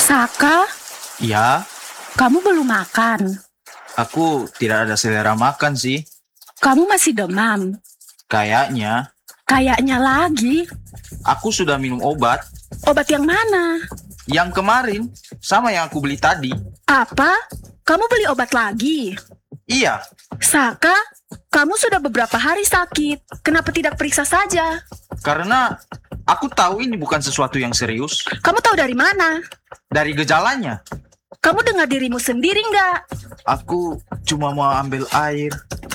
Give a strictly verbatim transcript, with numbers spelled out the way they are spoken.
Saka, Ya, kamu belum makan. aku tidak ada selera makan sih. Kamu masih demam. Kayaknya Kayaknya lagi. aku sudah minum obat. Obat yang mana? Yang kemarin, sama yang aku beli tadi. Apa? Kamu beli obat lagi? Iya, Saka, kamu sudah beberapa hari sakit. Kenapa tidak periksa saja? karena aku tahu ini bukan sesuatu yang serius. Kamu tahu dari mana? Dari gejalanya, Kamu dengar dirimu sendiri nggak? aku cuma mau ambil air.